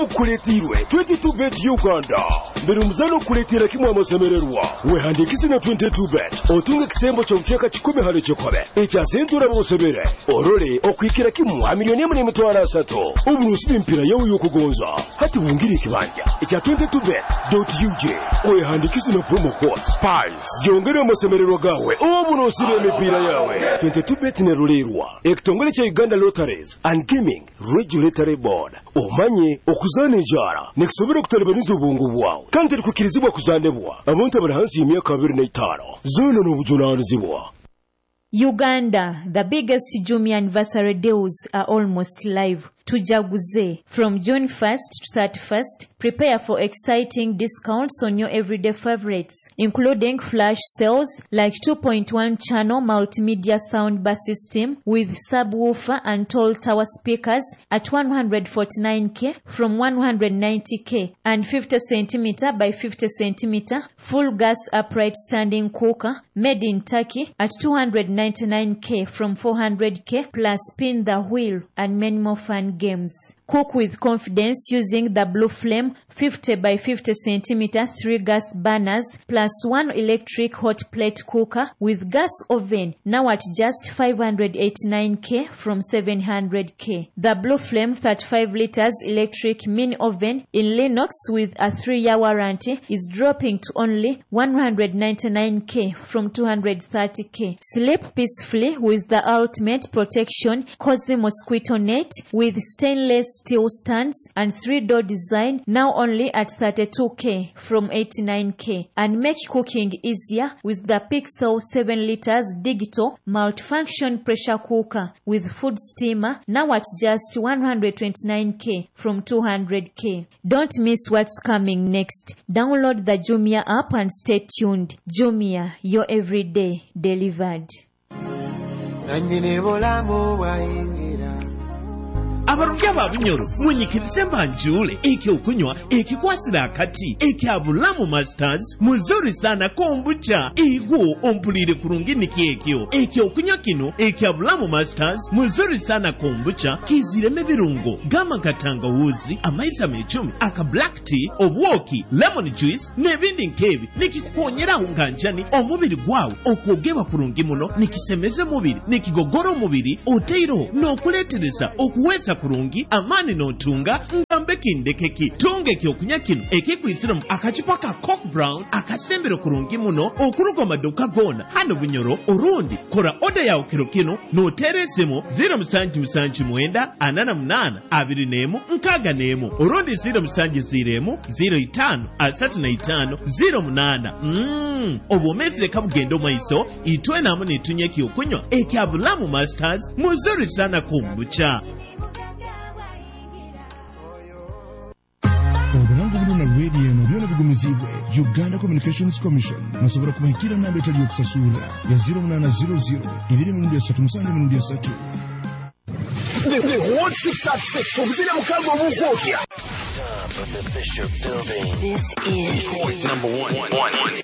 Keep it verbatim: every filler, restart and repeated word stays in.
Kuletirwe twenty-two bet Uganda mbere umuzano kuletira kimwe amasemererwa wehandikise na twenty-two bet otunga kisembo cyo mcheka kikome hale cyokobe echa sentura bosebere orole okwikira kimwe milioni mu mitwara sato uburusi impira yawe yokugonza hati wungiri kibanja echa twenty-two bet dot u j wehandikise na promo code spice yongera amasemererwa gawe oburusi impira yawe twenty-two bet ne rolerwa ekitongole cha Uganda Lotteries and Gaming Regulatory Board omanye okuzana jara nekisobera kutalebaniza ubungu bwawe kandi rikukirizibwa kuzanebwa abantu bari hansi y'imyaka abiri na itanu zona n'ubujunanizibwa. Uganda, the biggest Jumia anniversary deals are almost live. Tujaguze. From June first to thirty-first, prepare for exciting discounts on your everyday favorites, including flash sales like two point one channel multimedia soundbar system with subwoofer and tall tower speakers at one hundred forty-nine thousand from one hundred ninety thousand, and fifty centimeter by fifty centimeter full gas upright standing cooker made in Turkey at two hundred ninety-nine thousand from four hundred thousand, plus spin the wheel and many more fun games. Cook with confidence using the Blue Flame fifty by fifty centimeter three gas burners plus one electric hot plate cooker with gas oven, now at just five hundred eighty-nine thousand from seven hundred thousand. The Blue Flame thirty-five liters electric mini oven in Linux with a three year warranty is dropping to only one hundred ninety-nine thousand from two hundred thirty thousand. Sleep peacefully with the ultimate protection cozy mosquito net with stainless steel stands and three-door design, now only at thirty-two thousand from eighty-nine thousand. And make cooking easier with the Pixel seven liters digital multifunction pressure cooker with food steamer, now at just one hundred twenty-nine thousand from two hundred thousand. Don't miss what's coming next. Download the Jumia app and stay tuned. Jumia, your everyday delivered. Abarufya babunyoro mwenyekitse mbanjule eki okunywa eki kwasira akati eki abulamu masters muzuri sana kombucha igwo ompulire kurungi nikiekyo eki okunywa kino eki abulamu masters muzuri sana kombucha kizireme birungo gama katangawuzi amaisa mechumi aka black tea obwoki lemon juice nebindi nkebi nikikukonyera hunganjani omubiri gwawe okwogeba kurungi muno nikisemeze mubiri nikigogoro mubiri oteiro nokuletereza okuweza kurungi amani notunga ngambe kindekeki tunge kyokunya kino ekikwisiramu akacupa ka Coke Brown akasembero kurungi muno okuruga maduka gona hano bunyoro urundi kora oda ya okero kino noteresemo zero musanji musanji mwenda anana munana abiri nemo nkaga nemo urundi zero musanji ziremo zero itano asatu na itano zero munana mmm obomesire kabugendo maiso itwe namu netunye kyokunywa ekyabulamu masters muzuri sana kombucha. Oburango buluna radio no byona bigumizibwe Uganda Communications Commission nasobora kumahikira namba etali okusasula ya zero nine zero zero ibiri mu ndiyasatu musange mu ndiyasatu. The hot six at six okuzira mukago mukokya. Top of the Bishop Building. This is number one.